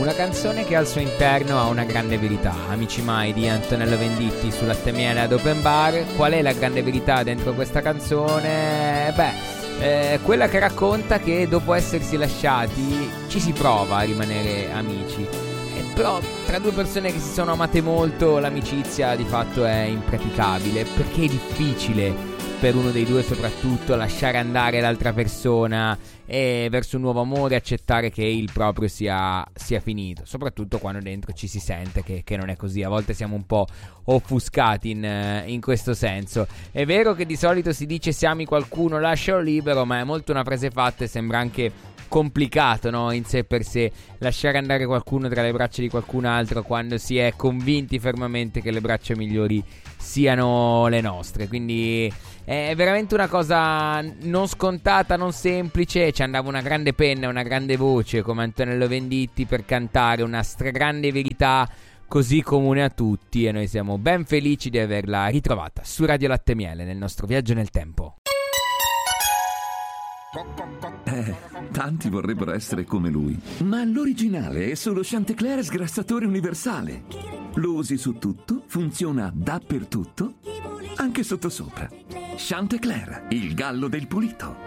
una canzone che al suo interno ha una grande verità. Amici mai di Antonello Venditti su Latte Miele ad Open Bar. Qual è la grande verità dentro questa canzone? Quella che racconta che dopo essersi lasciati ci si prova a rimanere amici. Però tra due persone che si sono amate molto l'amicizia di fatto è impraticabile, perché è difficile per uno dei due soprattutto lasciare andare l'altra persona e verso un nuovo amore accettare che il proprio sia finito, soprattutto quando dentro ci si sente che non è così. A volte siamo un po' offuscati in questo senso. È vero che di solito si dice se ami qualcuno lascialo libero, ma è molto una frase fatta e sembra anche complicato, no? In sé per sé lasciare andare qualcuno tra le braccia di qualcun altro quando si è convinti fermamente che le braccia migliori siano le nostre. Quindi è veramente una cosa non scontata, non semplice. Ci andava una grande penna, una grande voce come Antonello Venditti per cantare una stragrande verità così comune a tutti, e noi siamo ben felici di averla ritrovata su Radio Latte Miele nel nostro viaggio nel tempo. Tanti vorrebbero essere come lui, ma l'originale è solo Chantecler sgrassatore universale. Lo usi su tutto, funziona dappertutto, anche sottosopra. Chantecler, il gallo del pulito.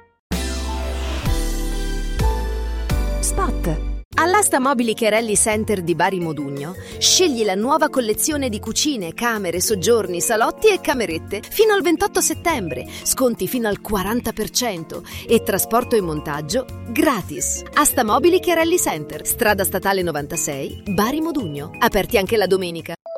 Spot. All'asta Mobili Cherelli Center di Bari Modugno scegli la nuova collezione di cucine, camere, soggiorni, salotti e camerette fino al 28 settembre, sconti fino al 40% e trasporto e montaggio gratis. Asta Mobili Cherelli Center, strada statale 96, Bari Modugno, aperti anche la domenica.